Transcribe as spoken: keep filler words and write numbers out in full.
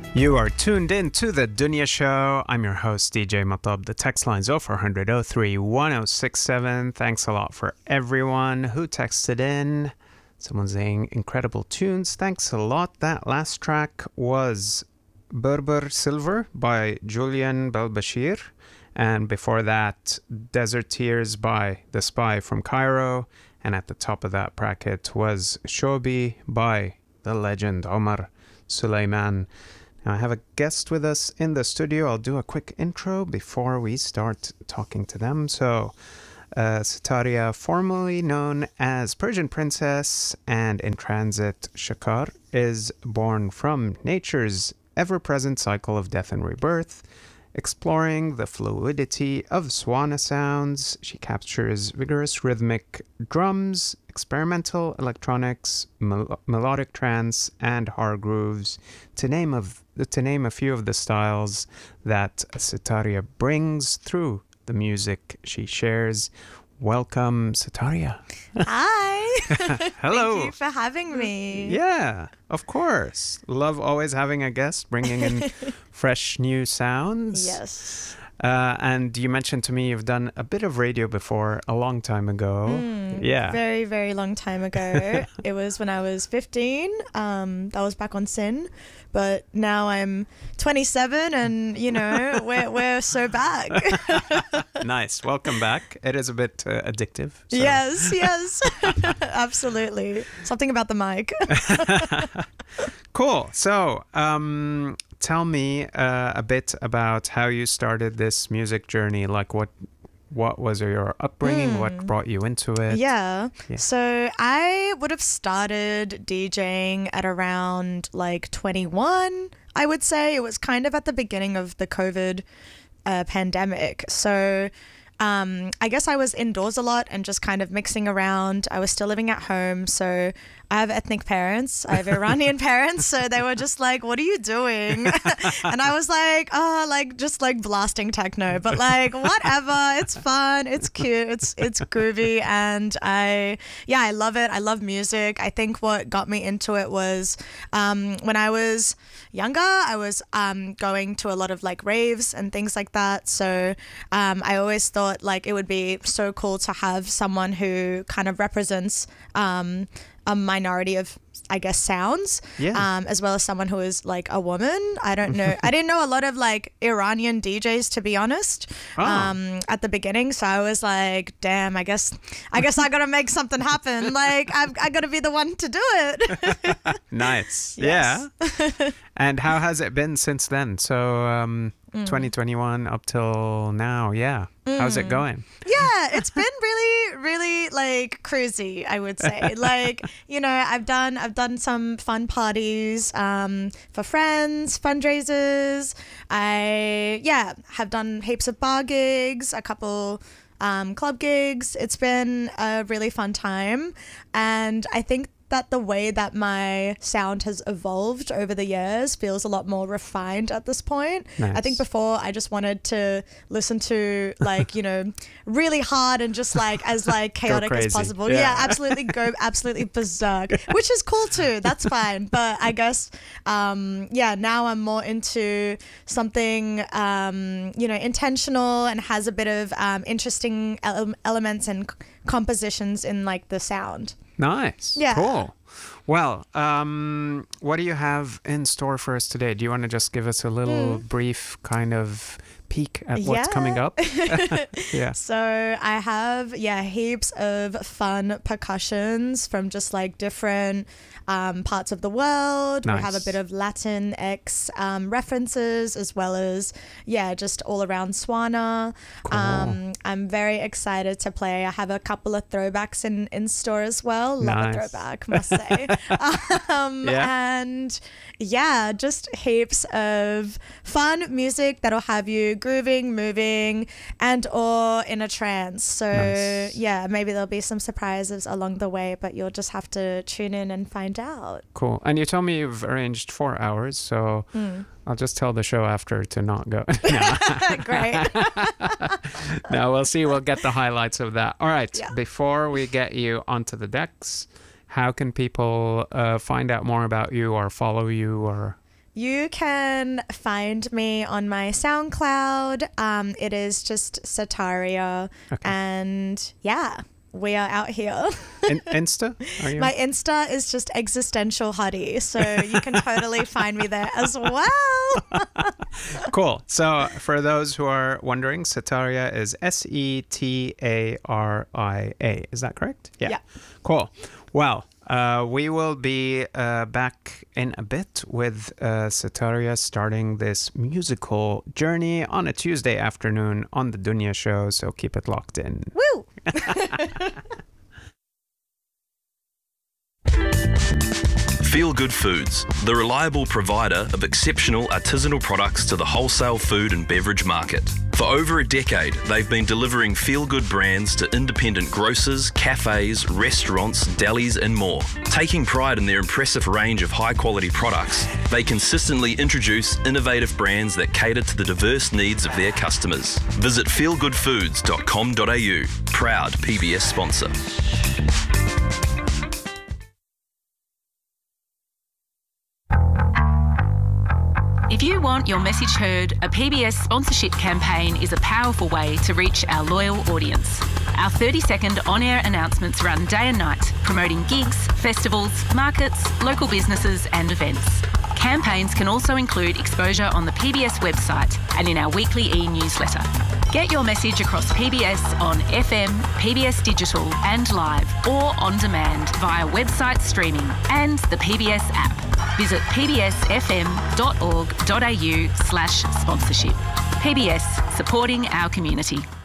You are tuned in to the Dunya Show. I'm your host, D J Matab. The text line's oh four hundred, oh three, one oh six seven. Thanks a lot for everyone who texted in. Someone's saying incredible tunes. Thanks a lot. That last track was Berber Silver by Julian Belbashir. And before that, Desert Tears by The Spy from Cairo. And at the top of that bracket was Shobi by the legend Omar Suleiman. Now, I have a guest with us in the studio. I'll do a quick intro before we start talking to them. So, uh, Sitaria, formerly known as Persian Princess and in transit Shakar, is born from nature's ever-present cycle of death and rebirth. Exploring the fluidity of Swana sounds, she captures vigorous rhythmic drums, experimental electronics, mel- melodic trance, and hard grooves, to name of to name a few of the styles that Sitaria brings through the music she shares. Welcome, Sitaria. Hi. Hello. Thank you for having me. Yeah, of course. Love always having a guest, bringing in fresh new sounds. Yes. Uh, and you mentioned to me you've done a bit of radio before a long time ago. Mm, yeah. Very, very long time ago. It was when I was fifteen. Um, that was back on Sin. But now I'm twenty-seven and, you know, we're, we're so back. Nice. Welcome back. It is a bit uh, addictive. So. Yes, yes. Absolutely. Something about the mic. Cool. So, um, tell me uh, a bit about how you started this music journey. Like, what what was your upbringing? Mm. What brought you into it? Yeah. yeah. So I would have started DJing at around like twenty-one, I would say. It was kind of at the beginning of the COVID uh, pandemic. So um, I guess I was indoors a lot and just kind of mixing around. I was still living at home. So I have ethnic parents. I have Iranian parents. So they were just like, what are you doing? And I was like, oh, like just like blasting techno, but like whatever. It's fun. It's cute. It's, it's groovy. And I, yeah, I love it. I love music. I think what got me into it was um, when I was younger, I was um, going to a lot of like raves and things like that. So um, I always thought like it would be so cool to have someone who kind of represents um, a minority of, I guess, sounds, yeah. um, as well as someone who is like a woman. I don't know. I didn't know a lot of like Iranian D Js, to be honest, oh. um, at the beginning. So I was like, damn, I guess, I guess I got to make something happen. Like I've, I got to be the one to do it. Nice. Yes. Yeah. And how has it been since then? So, um, mm. twenty twenty-one up till now. Yeah. Mm. How's it going? Yeah, it's been really, really like crazy, I would say. Like, you know, I've done I've done some fun parties um, for friends, fundraisers. I, yeah, have done heaps of bar gigs, a couple um, club gigs. It's been a really fun time. And I think that the way that my sound has evolved over the years feels a lot more refined at this point. Nice. I think before I just wanted to listen to like, you know, really hard and just like as like chaotic as possible. Yeah. yeah, absolutely go absolutely berserk, which is cool too. That's fine. But I guess, um, yeah, now I'm more into something, um, you know, intentional and has a bit of um, interesting ele- elements and c- compositions in like the sound. Nice. Yeah. Cool. Well, um, what do you have in store for us today? Do you want to just give us a little mm. brief kind of peek at what's yeah. coming up? Yeah. So I have, yeah, heaps of fun percussions from just like different um, parts of the world. Nice. We have a bit of Latin X um, references as well as, yeah, just all around Swana. Cool. Um, I'm very excited to play. I have a couple of throwbacks in, in store as well. Love nice. a throwback, must say. um, yeah. And yeah, just heaps of fun music that'll have you grooving, moving, and or in a trance. So nice. yeah, maybe there'll be some surprises along the way, but you'll just have to tune in and find out. Cool. And you told me you've arranged four hours, so mm. I'll just tell the show after to not go. Great. No, we'll see. We'll get the highlights of that. All right. Yeah. Before we get you onto the decks, how can people uh, find out more about you or follow you or You can find me on my SoundCloud. Um, it is just Sataria. Okay. And yeah, we are out here. In- Insta? Are you? My Insta is just Existential Huddy. So you can totally find me there as well. Cool. So for those who are wondering, Sataria is S E T A R I A. Is that correct? Yeah. yeah. Cool. Well, uh, we will be uh, back in a bit with uh, Sataria starting this musical journey on a Tuesday afternoon on the Dunya Show. So keep it locked in. Woo! Feel Good Foods, the reliable provider of exceptional artisanal products to the wholesale food and beverage market. For over a decade, they've been delivering feel-good brands to independent grocers, cafes, restaurants, delis and more. Taking pride in their impressive range of high-quality products, they consistently introduce innovative brands that cater to the diverse needs of their customers. Visit feel good foods dot com dot a u, proud P B S sponsor. If you want your message heard, a P B S sponsorship campaign is a powerful way to reach our loyal audience. Our thirty second on-air announcements run day and night, promoting gigs, festivals, markets, local businesses and events. Campaigns can also include exposure on the P B S website and in our weekly e-newsletter. Get your message across P B S on F M, P B S Digital and live or on demand via website streaming and the P B S app. Visit p b s f m dot org dot a u slash sponsorship. P B S, supporting our community.